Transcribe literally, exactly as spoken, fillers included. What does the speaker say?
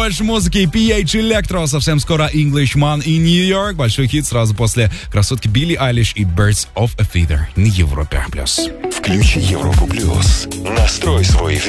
больше музыки. пи эйч Electro. Совсем скоро Englishman и New York. Большой хит сразу после красотки Билли Айлиш и Birds of a Feather на Европе плюс. Включи Европу плюс. Настрой свой